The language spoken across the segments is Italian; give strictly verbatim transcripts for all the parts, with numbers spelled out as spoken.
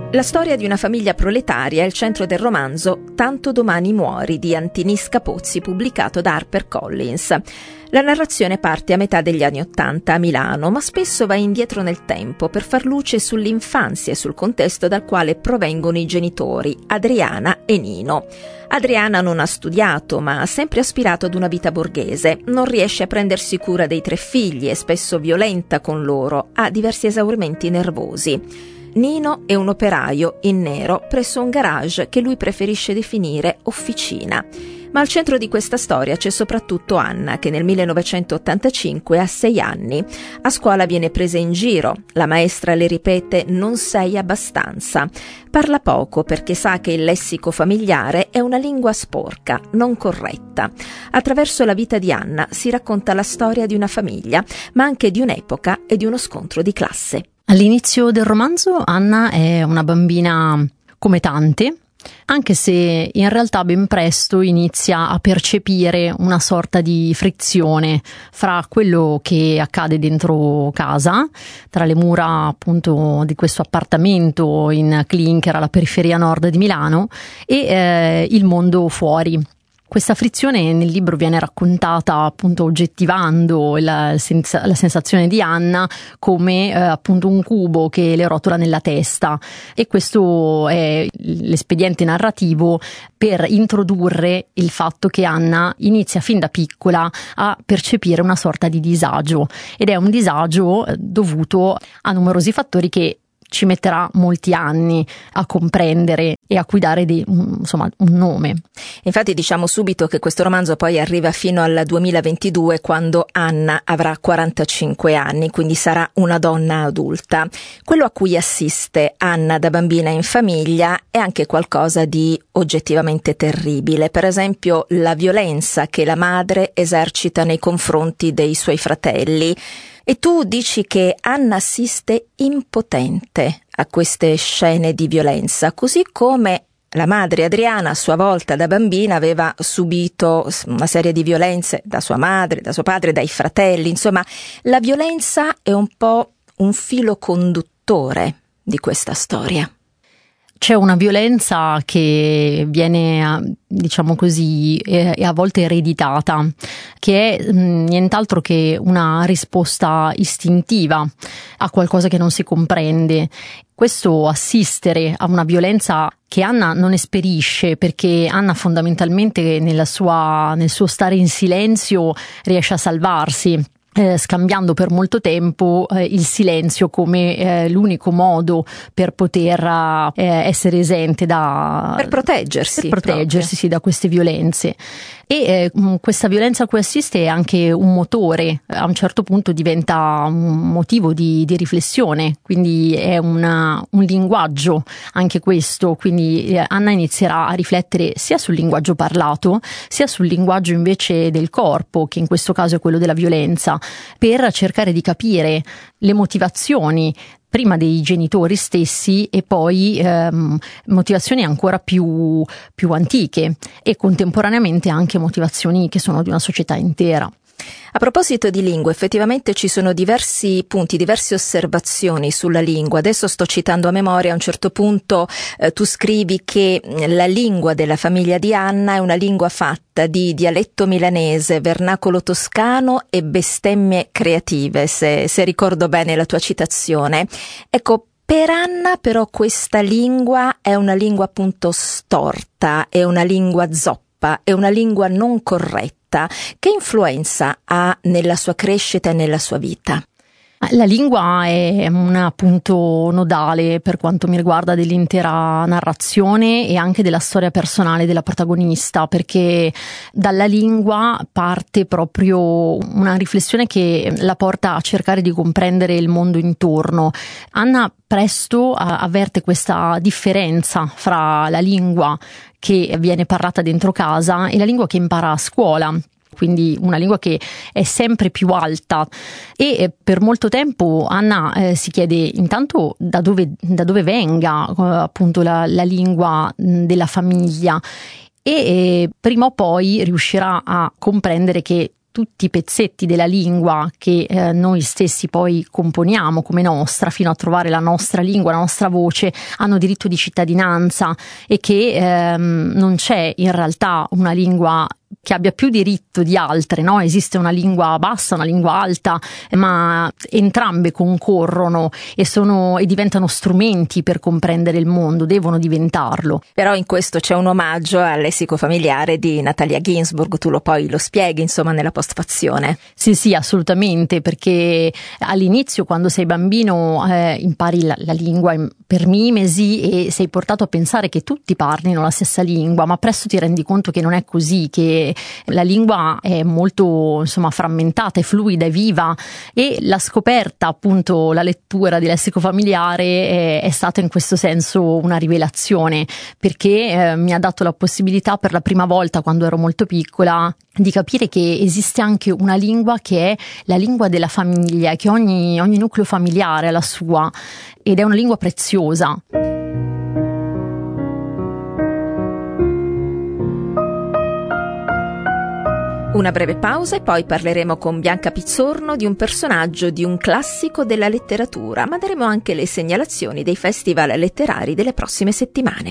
La storia di una famiglia proletaria è il centro del romanzo Tanto domani muori di Antinisca Pozzi, pubblicato da HarperCollins. La narrazione parte a metà degli anni Ottanta a Milano, ma spesso va indietro nel tempo per far luce sull'infanzia e sul contesto dal quale provengono i genitori, Adriana e Nino. Adriana non ha studiato, ma ha sempre aspirato ad una vita borghese. Non riesce a prendersi cura dei tre figli, è spesso violenta con loro, ha diversi esaurimenti nervosi. Nino è un operaio in nero presso un garage che lui preferisce definire officina. Ma al centro di questa storia c'è soprattutto Anna, che nel millenovecentottantacinque ha sei anni. A scuola viene presa in giro. La maestra le ripete «non sei abbastanza». Parla poco perché sa che il lessico familiare è una lingua sporca, non corretta. Attraverso la vita di Anna si racconta la storia di una famiglia, ma anche di un'epoca e di uno scontro di classe. All'inizio del romanzo Anna è una bambina come tante, anche se in realtà ben presto inizia a percepire una sorta di frizione fra quello che accade dentro casa, tra le mura appunto di questo appartamento in clinker alla periferia nord di Milano, e eh, il mondo fuori. Questa frizione nel libro viene raccontata appunto oggettivando la, sens- la sensazione di Anna come eh, appunto un cubo che le rotola nella testa, e questo è l'espediente narrativo per introdurre il fatto che Anna inizia fin da piccola a percepire una sorta di disagio, ed è un disagio dovuto a numerosi fattori che ci metterà molti anni a comprendere e a cui dare di, insomma, un nome. Infatti diciamo subito che questo romanzo poi arriva fino al duemilaventidue, quando Anna avrà quarantacinque anni, quindi sarà una donna adulta. Quello a cui assiste Anna da bambina in famiglia è anche qualcosa di oggettivamente terribile. Per esempio la violenza che la madre esercita nei confronti dei suoi fratelli. E tu dici che Anna assiste impotente a queste scene di violenza, così come la madre Adriana a sua volta da bambina aveva subito una serie di violenze da sua madre, da suo padre, dai fratelli. Insomma, la violenza è un po' un filo conduttore di questa storia. C'è una violenza che viene, diciamo così, e a volte ereditata, che è nient'altro che una risposta istintiva a qualcosa che non si comprende. Questo assistere a una violenza che Anna non esperisce, perché Anna fondamentalmente nella sua, nel suo stare in silenzio riesce a salvarsi, Eh, scambiando per molto tempo eh, il silenzio come eh, l'unico modo per poter eh, essere esente da per proteggersi per proteggersi sì, da queste violenze. E eh, questa violenza a cui assiste è anche un motore, a un certo punto diventa un motivo di, di riflessione, quindi è una, un linguaggio anche questo, quindi eh, Anna inizierà a riflettere sia sul linguaggio parlato sia sul linguaggio invece del corpo, che in questo caso è quello della violenza, per cercare di capire le motivazioni prima dei genitori stessi e poi ehm, motivazioni ancora più, più antiche, e contemporaneamente anche motivazioni che sono di una società intera. A proposito di lingua, effettivamente ci sono diversi punti, diverse osservazioni sulla lingua. Adesso sto citando a memoria, a un certo punto eh, tu scrivi che la lingua della famiglia di Anna è una lingua fatta di dialetto milanese, vernacolo toscano e bestemmie creative, se, se ricordo bene la tua citazione. Ecco, per Anna però questa lingua è una lingua appunto storta, è una lingua zoppa, è una lingua non corretta. Che influenza ha nella sua crescita e nella sua vita? La lingua è un punto nodale per quanto mi riguarda dell'intera narrazione e anche della storia personale della protagonista, perché dalla lingua parte proprio una riflessione che la porta a cercare di comprendere il mondo intorno. Anna presto avverte questa differenza fra la lingua che viene parlata dentro casa e la lingua che impara a scuola. Quindi una lingua che è sempre più alta, e per molto tempo Anna eh, si chiede intanto da dove, da dove venga eh, appunto la, la lingua della famiglia, e eh, prima o poi riuscirà a comprendere che tutti i pezzetti della lingua che eh, noi stessi poi componiamo come nostra, fino a trovare la nostra lingua, la nostra voce, hanno diritto di cittadinanza, e che ehm, non c'è in realtà una lingua che abbia più diritto di altre, no? Esiste una lingua bassa, una lingua alta, ma entrambe concorrono e sono e diventano strumenti per comprendere il mondo, devono diventarlo. Però in questo c'è un omaggio al lessico familiare di Natalia Ginzburg, tu lo poi lo spieghi insomma nella postfazione. Sì, sì, assolutamente, perché all'inizio, quando sei bambino, eh, impari la, la lingua per mimesi e sei portato a pensare che tutti parlino la stessa lingua, ma presto ti rendi conto che non è così, che la lingua è molto insomma frammentata, è fluida, è viva, e la scoperta, appunto la lettura di lessico familiare è, è stata in questo senso una rivelazione, perché eh, mi ha dato la possibilità per la prima volta, quando ero molto piccola, di capire che esiste anche una lingua che è la lingua della famiglia, che ogni, ogni nucleo familiare ha la sua, ed è una lingua preziosa. Una breve pausa e poi parleremo con Bianca Pizzorno di un personaggio di un classico della letteratura, ma daremo anche le segnalazioni dei festival letterari delle prossime settimane.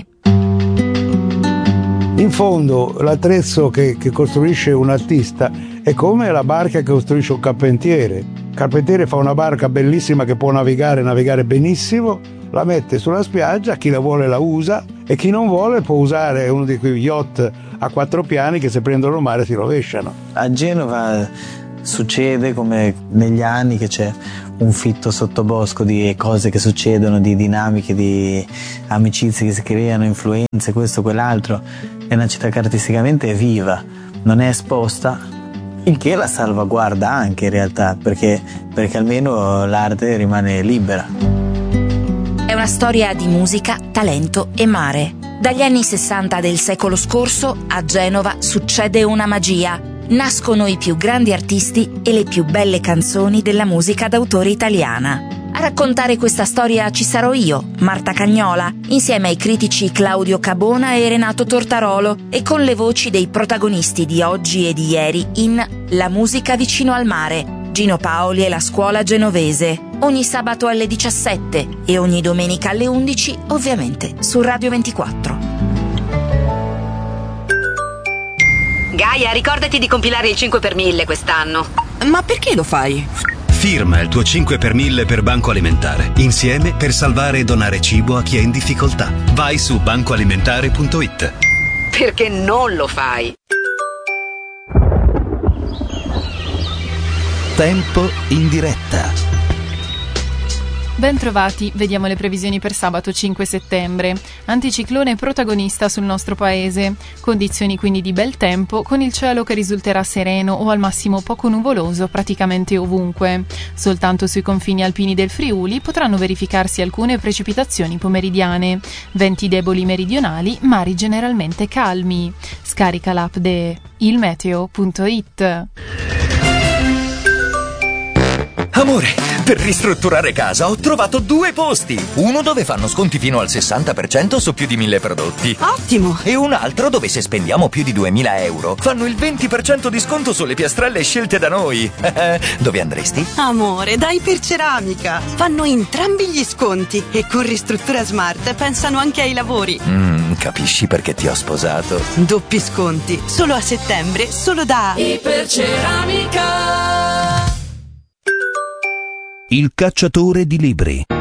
In fondo l'attrezzo che, che costruisce un artista è come la barca che costruisce un carpentiere. Il carpentiere fa una barca bellissima che può navigare, navigare benissimo, la mette sulla spiaggia, chi la vuole la usa e chi non vuole può usare uno di quei yacht a quattro piani che se prendono il mare si rovesciano. A Genova succede come negli anni che c'è un fitto sottobosco di cose che succedono, di dinamiche, di amicizie che si creano, influenze, questo, quell'altro. È una città che artisticamente è viva, non è esposta, il che la salvaguarda anche in realtà, perché, perché almeno l'arte rimane libera. È una storia di musica, talento e mare. Dagli anni sessanta del secolo scorso a Genova succede una magia. Nascono i più grandi artisti e le più belle canzoni della musica d'autore italiana. A raccontare questa storia ci sarò io, Marta Cagnola, insieme ai critici Claudio Cabona e Renato Tortarolo, e con le voci dei protagonisti di oggi e di ieri in La musica vicino al mare, Gino Paoli e la scuola genovese, ogni sabato alle diciassette e ogni domenica alle undici, ovviamente su Radio ventiquattro. Gaia, ricordati di compilare il cinque per mille quest'anno. Ma perché lo fai? Firma il tuo cinque per mille per Banco Alimentare. Insieme per salvare e donare cibo a chi è in difficoltà. Vai su banco alimentare punto it. Perché non lo fai? Tempo in diretta. Bentrovati, vediamo le previsioni per sabato cinque settembre. Anticiclone protagonista sul nostro paese. Condizioni quindi di bel tempo, con il cielo che risulterà sereno o al massimo poco nuvoloso praticamente ovunque. Soltanto sui confini alpini del Friuli potranno verificarsi alcune precipitazioni pomeridiane. Venti deboli meridionali, mari generalmente calmi. Scarica l'app de ilmeteo punto it. Amore, per ristrutturare casa ho trovato due posti. Uno dove fanno sconti fino al sessanta per cento su più di mille prodotti. Ottimo! E un altro dove se spendiamo più di duemila euro fanno il venti per cento di sconto sulle piastrelle scelte da noi. Dove andresti? Amore, dai per Ceramica. Fanno entrambi gli sconti e con Ristruttura Smart pensano anche ai lavori. Mm, capisci perché ti ho sposato? Doppi sconti, solo a settembre, solo da Iperceramica. Il cacciatore di libri.